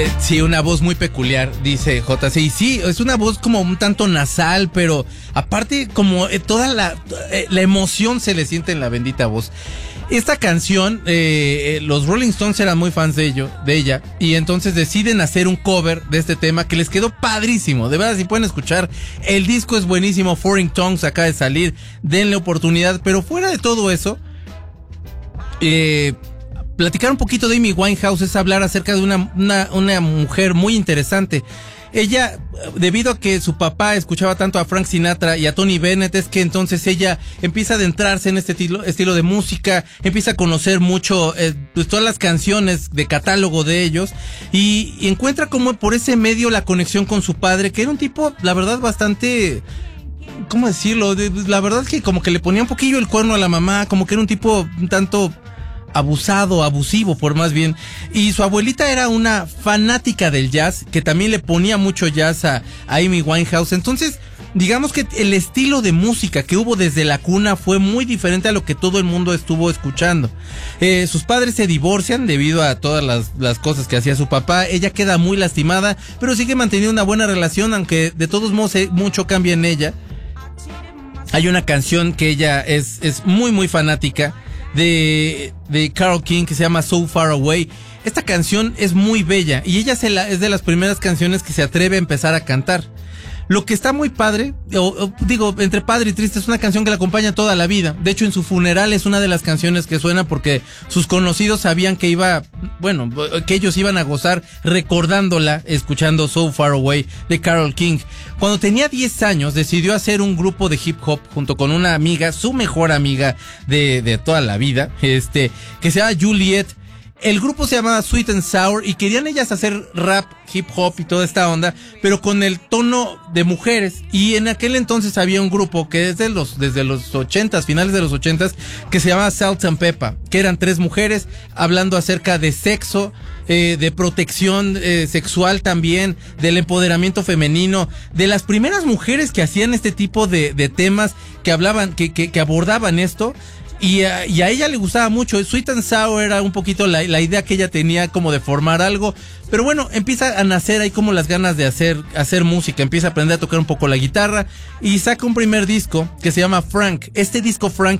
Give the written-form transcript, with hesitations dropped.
Sí, una voz muy peculiar, dice JC. Y sí, es una voz como un tanto nasal, pero aparte como toda la emoción se le siente en la bendita voz. Esta canción, los Rolling Stones eran muy fans de ella, y entonces deciden hacer un cover de este tema que les quedó padrísimo. De verdad, si pueden escuchar, el disco es buenísimo. Foreign Tongues acaba de salir, denle oportunidad. Pero fuera de todo eso, platicar un poquito de Amy Winehouse es hablar acerca de una mujer muy interesante. Ella, debido a que su papá escuchaba tanto a Frank Sinatra y a Tony Bennett, es que entonces ella empieza a adentrarse en este estilo de música, empieza a conocer mucho pues todas las canciones de catálogo de ellos, y encuentra como por ese medio la conexión con su padre, que era un tipo, la verdad, bastante... ¿Cómo decirlo? La verdad es que como que le ponía un poquillo el cuerno a la mamá, como que era un tipo un tanto... abusivo por más bien, y su abuelita era una fanática del jazz, que también le ponía mucho jazz a Amy Winehouse. Entonces, digamos que el estilo de música que hubo desde la cuna fue muy diferente a lo que todo el mundo estuvo escuchando. Sus padres se divorcian debido a todas las cosas que hacía su papá. Ella queda muy lastimada, pero sigue manteniendo una buena relación, aunque de todos modos mucho cambia en ella. Hay una canción que ella es muy muy fanática de Carole King, que se llama So Far Away. Esta canción es muy bella y ella es de las primeras canciones que se atreve a empezar a cantar. Lo que está muy padre, digo, entre padre y triste, es una canción que la acompaña toda la vida. De hecho, en su funeral es una de las canciones que suena, porque sus conocidos sabían que que ellos iban a gozar recordándola, escuchando So Far Away de Carole King. Cuando tenía 10 años, decidió hacer un grupo de hip hop junto con una amiga, su mejor amiga de toda la vida, que se llama Juliet. El grupo se llamaba Sweet and Sour y querían ellas hacer rap, hip hop y toda esta onda, pero con el tono de mujeres. Y en aquel entonces había un grupo que desde los 80s, finales de los 80s, que se llamaba Salt and Pepper, que eran 3 mujeres hablando acerca de sexo, de protección sexual también, del empoderamiento femenino, de las primeras mujeres que hacían este tipo de temas, que hablaban, que abordaban esto. Y a ella le gustaba mucho. Sweet and Sour era un poquito la idea que ella tenía, como de formar algo. Pero bueno, empieza a nacer ahí como las ganas de hacer música. Empieza a aprender a tocar un poco la guitarra y saca un primer disco que se llama Frank. Este disco Frank